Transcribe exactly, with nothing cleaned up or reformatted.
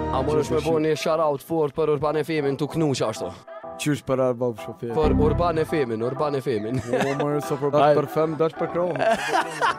Amorux me boni shout-out fort për Urban F M-in tu knuq ashtu. Qysh për arbab shofer. Për Urban F M-in, Urban F M-in. O, mërë, so për për fem, dash për krohë.